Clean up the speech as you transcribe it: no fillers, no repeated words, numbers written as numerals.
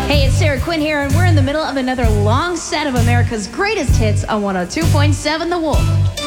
Hey, it's Sarah Quinn here, and we're in the middle of another long set of America's greatest hits on 102.7 The Wolf.